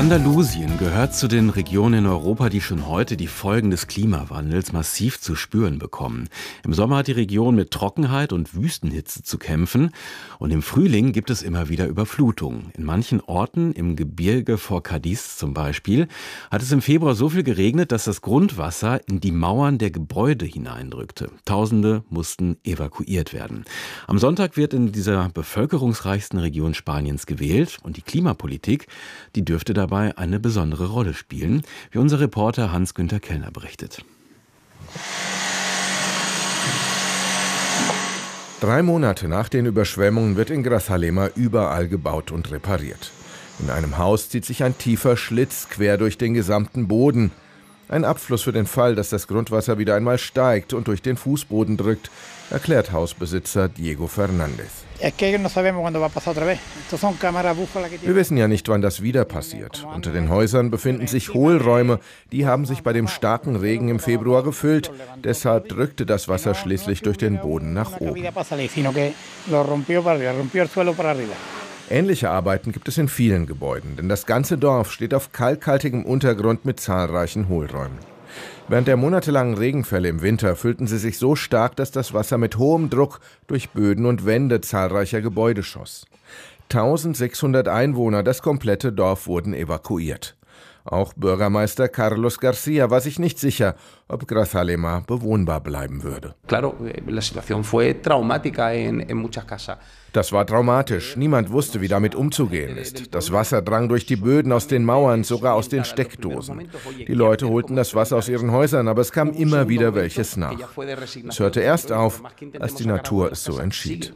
Andalusien gehört zu den Regionen in Europa, die schon heute die Folgen des Klimawandels massiv zu spüren bekommen. Im Sommer hat die Region mit Trockenheit und Wüstenhitze zu kämpfen und im Frühling gibt es immer wieder Überflutungen. In manchen Orten, im Gebirge vor Cádiz zum Beispiel, hat es im Februar so viel geregnet, dass das Grundwasser in die Mauern der Gebäude hineindrückte. Tausende mussten evakuiert werden. Am Sonntag wird in dieser bevölkerungsreichsten Region Spaniens gewählt und die Klimapolitik, die dürfte dabei eine besondere Rolle spielen, wie unser Reporter Hans-Günther Kellner berichtet. 3 Monate nach den Überschwemmungen wird in Grazalema überall gebaut und repariert. In einem Haus zieht sich ein tiefer Schlitz quer durch den gesamten Boden. Ein Abfluss für den Fall, dass das Grundwasser wieder einmal steigt und durch den Fußboden drückt, erklärt Hausbesitzer Diego Fernández. Wir wissen ja nicht, wann das wieder passiert. Unter den Häusern befinden sich Hohlräume. Die haben sich bei dem starken Regen im Februar gefüllt. Deshalb drückte das Wasser schließlich durch den Boden nach oben. Ähnliche Arbeiten gibt es in vielen Gebäuden, denn das ganze Dorf steht auf kalkhaltigem Untergrund mit zahlreichen Hohlräumen. Während der monatelangen Regenfälle im Winter füllten sie sich so stark, dass das Wasser mit hohem Druck durch Böden und Wände zahlreicher Gebäude schoss. 1600 Einwohner, das komplette Dorf, wurden evakuiert. Auch Bürgermeister Carlos García war sich nicht sicher, ob Grazalema bewohnbar bleiben würde. Das war traumatisch. Niemand wusste, wie damit umzugehen ist. Das Wasser drang durch die Böden, aus den Mauern, sogar aus den Steckdosen. Die Leute holten das Wasser aus ihren Häusern, aber es kam immer wieder welches nach. Es hörte erst auf, als die Natur es so entschied.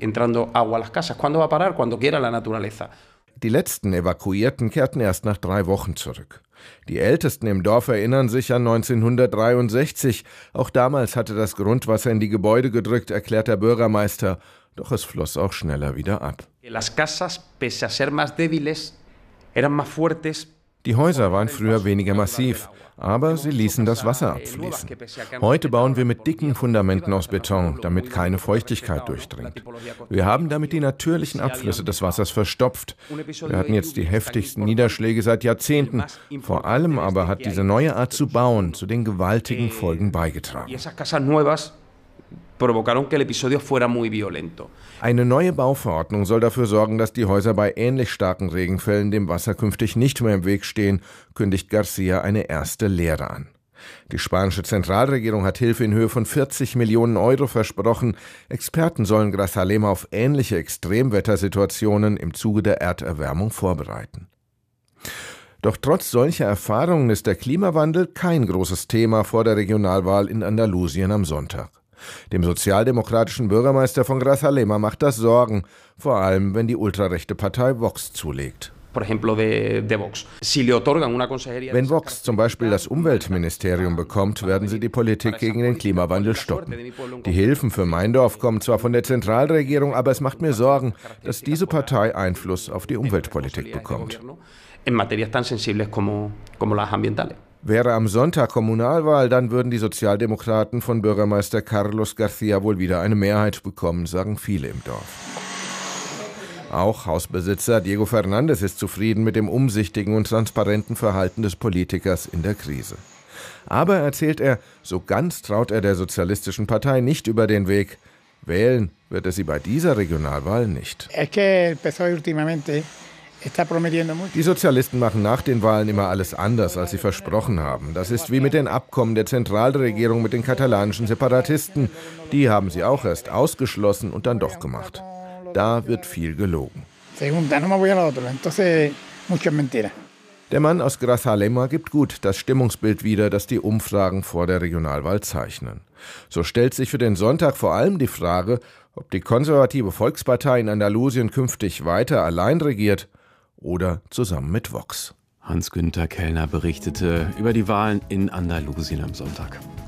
Die letzten Evakuierten kehrten erst nach 3 Wochen zurück. Die Ältesten im Dorf erinnern sich an 1963. Auch damals hatte das Grundwasser in die Gebäude gedrückt, erklärt der Bürgermeister. Doch es floss auch schneller wieder ab. Die Häuser waren früher weniger massiv, aber sie ließen das Wasser abfließen. Heute bauen wir mit dicken Fundamenten aus Beton, damit keine Feuchtigkeit durchdringt. Wir haben damit die natürlichen Abflüsse des Wassers verstopft. Wir hatten jetzt die heftigsten Niederschläge seit Jahrzehnten. Vor allem aber hat diese neue Art zu bauen zu den gewaltigen Folgen beigetragen. Eine neue Bauverordnung soll dafür sorgen, dass die Häuser bei ähnlich starken Regenfällen dem Wasser künftig nicht mehr im Weg stehen, kündigt García eine erste Lehre an. Die spanische Zentralregierung hat Hilfe in Höhe von 40 Millionen Euro versprochen. Experten sollen Grazalema auf ähnliche Extremwettersituationen im Zuge der Erderwärmung vorbereiten. Doch trotz solcher Erfahrungen ist der Klimawandel kein großes Thema vor der Regionalwahl in Andalusien am Sonntag. Dem sozialdemokratischen Bürgermeister von Grazalema macht das Sorgen, vor allem wenn die ultrarechte Partei Vox zulegt. Wenn Vox zum Beispiel das Umweltministerium bekommt, werden sie die Politik gegen den Klimawandel stoppen. Die Hilfen für mein Dorf kommen zwar von der Zentralregierung, aber es macht mir Sorgen, dass diese Partei Einfluss auf die Umweltpolitik bekommt. Wäre am Sonntag Kommunalwahl, dann würden die Sozialdemokraten von Bürgermeister Carlos García wohl wieder eine Mehrheit bekommen, sagen viele im Dorf. Auch Hausbesitzer Diego Fernández ist zufrieden mit dem umsichtigen und transparenten Verhalten des Politikers in der Krise. Aber, erzählt er, so ganz traut er der Sozialistischen Partei nicht über den Weg. Wählen wird er sie bei dieser Regionalwahl nicht. Die Sozialisten machen nach den Wahlen immer alles anders, als sie versprochen haben. Das ist wie mit den Abkommen der Zentralregierung mit den katalanischen Separatisten. Die haben sie auch erst ausgeschlossen und dann doch gemacht. Da wird viel gelogen. Der Mann aus Grazalema gibt gut das Stimmungsbild wider, das die Umfragen vor der Regionalwahl zeichnen. So stellt sich für den Sonntag vor allem die Frage, ob die konservative Volkspartei in Andalusien künftig weiter allein regiert oder zusammen mit Vox. Hans-Günther Kellner berichtete über die Wahlen in Andalusien am Sonntag.